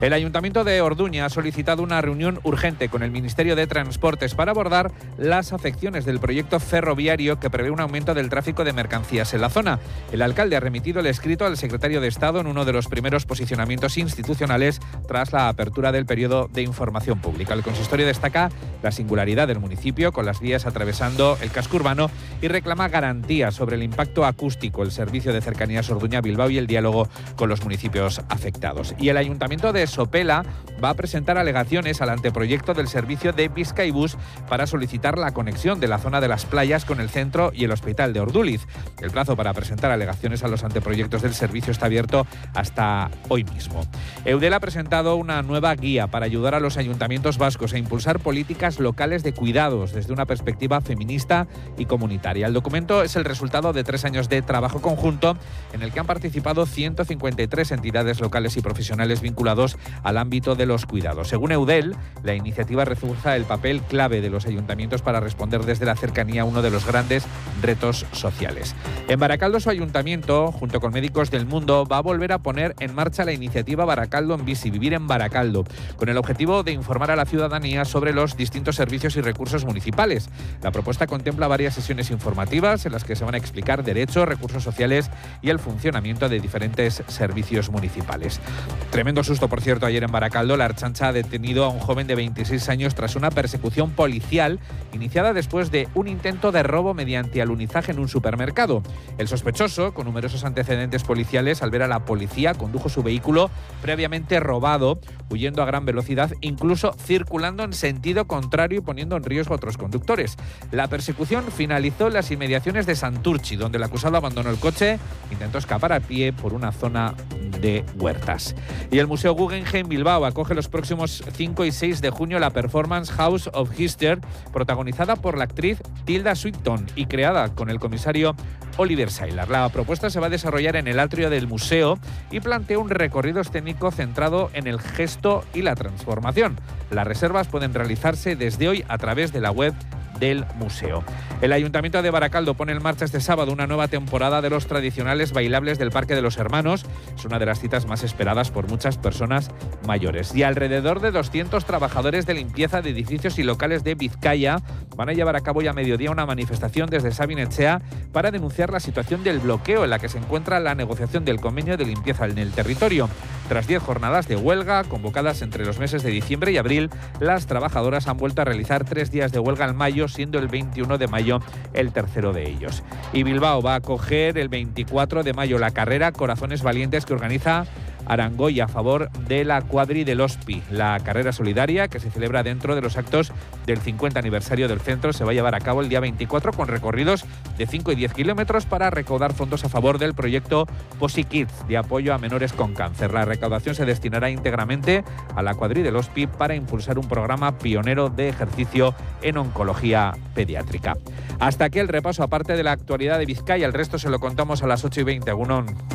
El Ayuntamiento de Orduña ha solicitado una reunión urgente con el Ministerio de Transportes para abordar las afecciones del proyecto ferroviario que prevé un aumento del tráfico de mercancías en la zona. El alcalde ha remitido el escrito al secretario de Estado en uno de los primeros posicionamientos institucionales tras la apertura del periodo de información pública. El consistorio destaca la singularidad del municipio con las vías atravesando el casco urbano y reclama garantías sobre el impacto acústico, el servicio de cercanías Orduña-Bilbao y el diálogo con los municipios afectados. Y el Ayuntamiento de Sopela va a presentar alegaciones al anteproyecto del servicio de Bizkaibus para solicitar la conexión de la zona de las playas con el centro y el hospital de Orduliz. El plazo para presentar alegaciones a los anteproyectos del servicio está abierto hasta hoy mismo. Eudel ha presentado una nueva guía para ayudar a los ayuntamientos vascos a impulsar políticas locales de cuidados desde una perspectiva feminista y comunitaria. El documento es el resultado de 3 años de trabajo conjunto en el que han participado 153 entidades locales y profesionales vinculados al ámbito de los cuidados. Según Eudel, la iniciativa refuerza el papel clave de los ayuntamientos para responder desde la cercanía a uno de los grandes retos sociales. En Baracaldo, su ayuntamiento, junto con Médicos del Mundo, va a volver a poner en marcha la iniciativa Baracaldo en Bici, Vivir en Baracaldo, con el objetivo de informar a la ciudadanía sobre los distintos servicios y recursos municipales. La propuesta contempla varias sesiones informativas en las que se van a explicar derechos, recursos sociales y el funcionamiento de diferentes servicios municipales. Tremendo susto, por cierto, ayer en Baracaldo. La Ertzaintza ha detenido a un joven de 26 años tras una persecución policial iniciada después de un intento de robo mediante alunizaje en un supermercado. El sospechoso, con numerosos antecedentes policiales, al ver a la policía, condujo su vehículo previamente robado, huyendo a gran velocidad, incluso circulando en sentido contrario y poniendo en riesgo a otros conductores. La persecución finalizó en las inmediaciones de Santurchi, donde el acusado abandonó el coche, intentó escapar a pie por una zona de huertas. Y el Museo Guggenheim Bilbao acoge los próximos 5 y 6 de junio la performance House of History, protagonizada por la actriz Tilda Swinton y creada con el comisario Oliver Sailer. La propuesta se va a desarrollar en el atrio del museo y plantea un recorrido escénico centrado en el gesto y la transformación. Las reservas pueden realizarse desde hoy a través de la web del museo. El Ayuntamiento de Baracaldo pone en marcha este sábado una nueva temporada de los tradicionales bailables del Parque de los Hermanos. Es una de las citas más esperadas por muchas personas mayores. Y alrededor de 200 trabajadores de limpieza de edificios y locales de Vizcaya van a llevar a cabo ya a mediodía una manifestación desde Sabin Etxea para denunciar la situación del bloqueo en la que se encuentra la negociación del convenio de limpieza en el territorio. Tras 10 jornadas de huelga convocadas entre los meses de diciembre y abril, las trabajadoras han vuelto a realizar 3 días de huelga en mayo, siendo el 21 de mayo el tercero de ellos. Y Bilbao va a acoger el 24 de mayo la carrera Corazones Valientes que organiza Arangoy a favor de la Cuadri del Hospi. La carrera solidaria, que se celebra dentro de los actos del 50 aniversario del centro, se va a llevar a cabo el día 24 con recorridos de 5 y 10 kilómetros para recaudar fondos a favor del proyecto POSI Kids de apoyo a menores con cáncer. La recaudación se destinará íntegramente a la Cuadri del Hospi para impulsar un programa pionero de ejercicio en oncología pediátrica. Hasta aquí el repaso aparte de la actualidad de Vizcaya. El resto se lo contamos a las 8:20. Egunon.